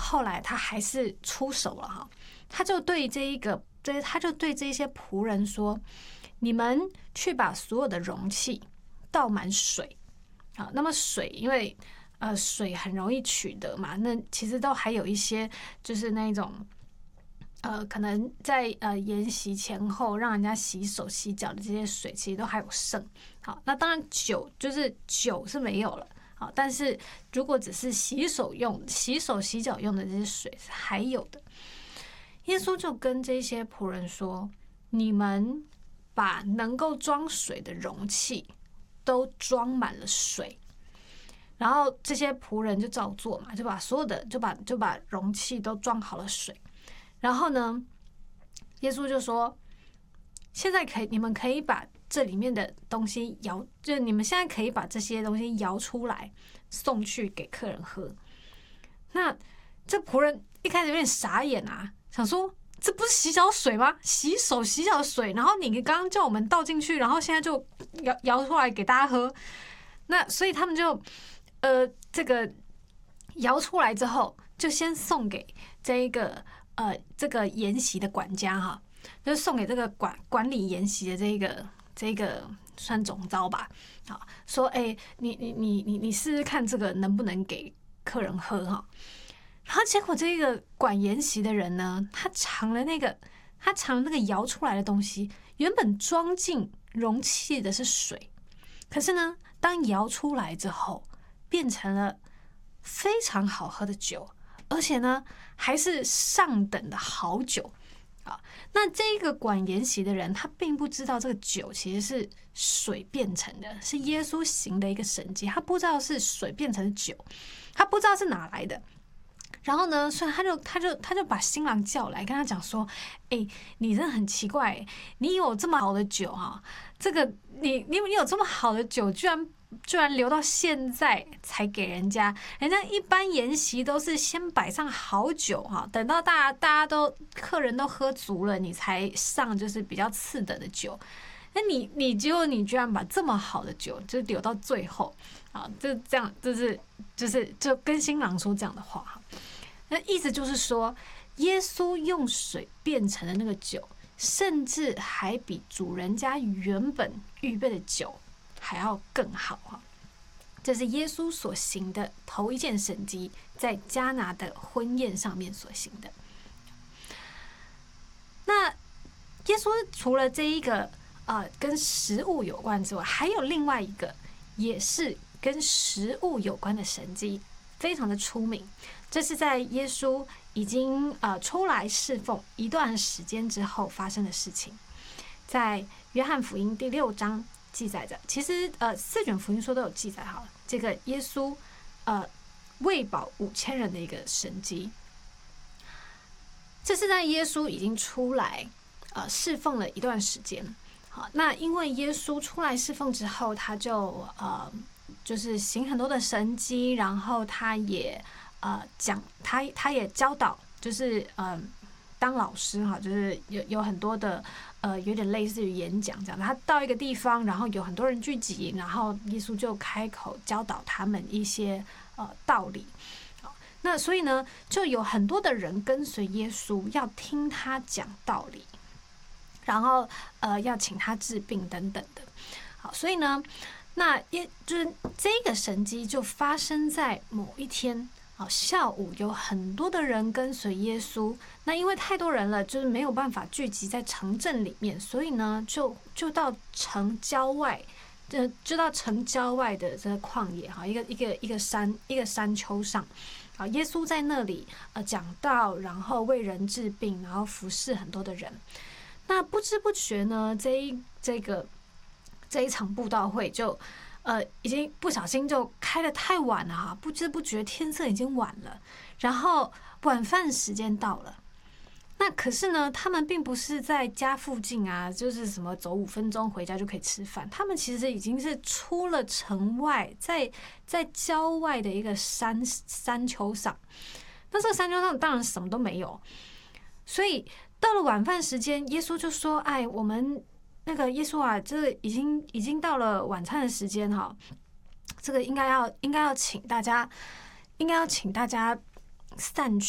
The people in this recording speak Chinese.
后来他还是出手了哈，他就对这些仆人说：“你们去把所有的容器倒满水。”好，那么水因为水很容易取得嘛，那其实都还有一些就是那种可能在筵席前后让人家洗手洗脚的这些水，其实都还有剩。好，那当然酒是没有了。好，但是如果只是洗手洗脚用的这些水是还有的。耶稣就跟这些仆人说：“你们把能够装水的容器都装满了水。”然后这些仆人就照做嘛，就把所有的就把容器都装好了水。然后呢，耶稣就说：“现在你们可以把这里面的东西就是你们现在可以把这些东西舀出来，送去给客人喝。”那这仆人一开始有点傻眼啊，想说这不是洗脚水吗？洗手洗脚水，然后你刚刚叫我们倒进去，然后现在就舀出来给大家喝。那所以他们就这个舀出来之后，就先送给这个筵席的管家哈，就是送给这个管理筵席的这个算总召吧。好，说你试试看这个能不能给客人喝哈。然后结果这个管筵席的人呢，他尝了那个舀出来的东西，原本装进容器的是水，可是呢，当舀出来之后，变成了非常好喝的酒，而且呢，还是上等的好酒啊。那这个管筵席的人，他并不知道这个酒其实是水变成的，是耶稣行的一个神迹，他不知道是水变成的酒，他不知道是哪来的。然后呢，所以他就把新郎叫来，跟他讲说：“你真的很奇怪，你有这么好的酒哈，这个你有这么好的酒，居然留到现在才给人家一般筵席都是先摆上好酒哈，等到大家都客人都喝足了，你才上就是比较次等的酒。那结果你居然把这么好的酒就留到最后啊，就这样，就跟新郎说这样的话哈。那意思就是说，耶稣用水变成的那个酒，甚至还比主人家原本预备的酒还要更好哈。这是耶稣所行的头一件神迹，在迦拿的婚宴上面所行的。那耶稣除了这一个跟食物有关之外，还有另外一个也是跟食物有关的神迹，非常的出名。这是在耶稣已经出来侍奉一段时间之后发生的事情，在约翰福音第6章记载着。其实4卷福音书都有记载好了，这个耶稣喂饱5000人的一个神迹。这是在耶稣已经出来侍奉了一段时间。好，那因为耶稣出来侍奉之后，他就是行很多的神迹，然后他也他也教导，就是当老师哈，就是有很多的有点类似于演讲这样。他到一个地方，然后有很多人聚集，然后耶稣就开口教导他们一些道理。那所以呢，就有很多的人跟随耶稣，要听他讲道理，然后要请他治病等等的。好，所以呢，那就是这个神迹就发生在某一天。下午有很多的人跟随耶稣，那因为太多人了，就是没有办法聚集在城镇里面，所以呢，就到城郊外，就到城郊外的这个旷野哈，一个山丘上，啊，耶稣在那里讲道，然后为人治病，然后服侍很多的人。那不知不觉呢，这一场布道会就已经不小心就开得太晚了哈，不知不觉天色已经晚了，然后晚饭时间到了。那可是呢，他们并不是在家附近啊，就是什么走5分钟回家就可以吃饭，他们其实已经是出了城外，在郊外的一个山丘上。那这个山丘上当然什么都没有，所以到了晚饭时间，耶稣就说：“哎，我们那个耶稣啊，这个已经到了晚餐的时间哈，这个应该要请大家散去。”